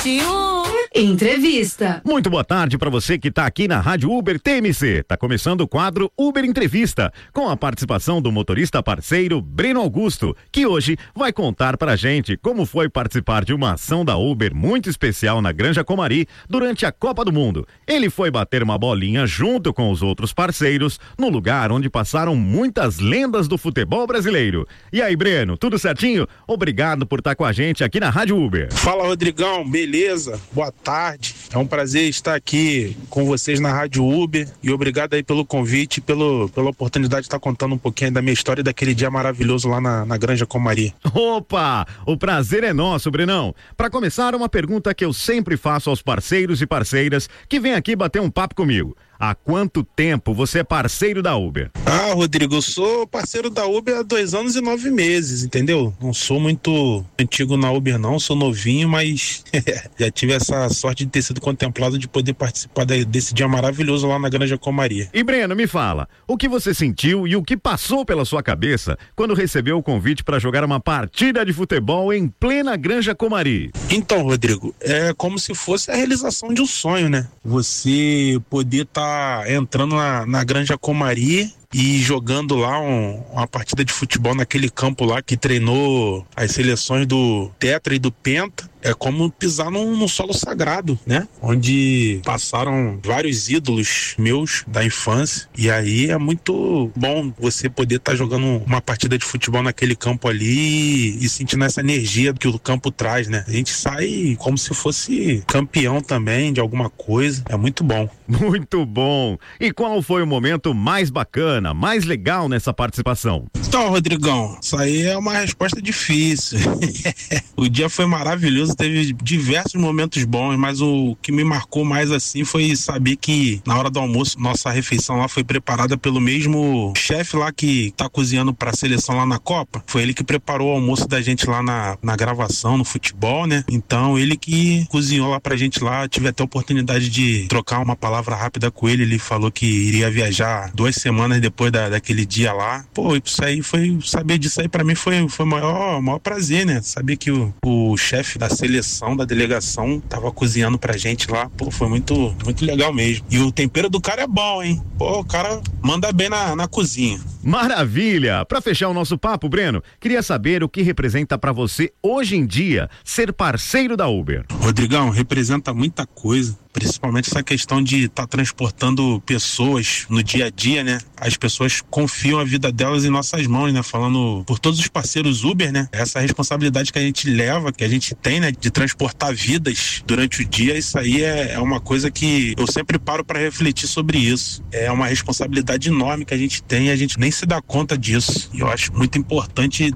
Pretinho Entrevista. Muito boa tarde para você que está aqui na Rádio Uber TMC. Tá começando o quadro Uber Entrevista, com a participação do motorista parceiro Breno Augusto, que hoje vai contar pra gente como foi participar de uma ação da Uber muito especial na Granja Comari durante a Copa do Mundo. Ele foi bater uma bolinha junto com os outros parceiros no lugar onde passaram muitas lendas do futebol brasileiro. E aí, Breno, tudo certinho? Obrigado por estar com a gente aqui na Rádio Uber. Fala, Rodrigão, beleza? Boa tarde. É um prazer estar aqui com vocês na Rádio Uber e obrigado aí pelo convite, pela oportunidade de estar contando um pouquinho da minha história e daquele dia maravilhoso lá na Granja Comari. Opa! O prazer é nosso, Brenão. Para começar, uma pergunta que eu sempre faço aos parceiros e parceiras que vêm aqui bater um papo comigo. Há quanto tempo você é parceiro da Uber? Rodrigo, eu sou parceiro da Uber há 2 anos e 9 meses, entendeu? Não sou muito antigo na Uber não, sou novinho, mas já tive essa sorte de ter sido contemplado de poder participar desse dia maravilhoso lá na Granja Comari. E Breno, me fala, o que você sentiu e o que passou pela sua cabeça quando recebeu o convite para jogar uma partida de futebol em plena Granja Comari? Então, Rodrigo, é como se fosse a realização de um sonho, né? Você poder estar entrando na Granja Comari e jogando lá uma partida de futebol naquele campo lá que treinou as seleções do Tetra e do Penta. É como pisar num solo sagrado, né? Onde passaram vários ídolos meus da infância. E aí é muito bom você poder estar jogando uma partida de futebol naquele campo ali e sentindo essa energia que o campo traz, né? A gente sai como se fosse campeão também de alguma coisa. É muito bom. Muito bom. E qual foi o momento mais bacana, mais legal nessa participação? Então, Rodrigão, isso aí é uma resposta difícil. O dia foi maravilhoso, teve diversos momentos bons, mas o que me marcou mais assim foi saber que na hora do almoço, nossa refeição lá foi preparada pelo mesmo chefe lá que tá cozinhando pra seleção lá na Copa. Foi ele que preparou o almoço da gente lá na gravação, no futebol, né? Então, ele que cozinhou lá pra gente lá. Tive até a oportunidade de trocar uma palavra rápida com ele. Ele falou que iria viajar 2 semanas depois daquele dia lá. Pô, isso aí saber disso aí pra mim foi o maior prazer, né? Saber que o chefe da seleção, da delegação, tava cozinhando pra gente lá. Pô, foi muito, muito legal mesmo. E o tempero do cara é bom, hein? Pô, o cara manda bem na cozinha. Maravilha! Para fechar o nosso papo, Breno, queria saber o que representa para você hoje em dia ser parceiro da Uber. Rodrigão, representa muita coisa, principalmente essa questão de estar transportando pessoas no dia a dia, né? As pessoas confiam a vida delas em nossas mãos, né? Falando por todos os parceiros Uber, né? Essa responsabilidade que a gente leva, que a gente tem, né? De transportar vidas durante o dia, isso aí é uma coisa que eu sempre paro para refletir sobre isso. É uma responsabilidade enorme que a gente tem e a gente nem se dá conta disso. E eu acho muito importante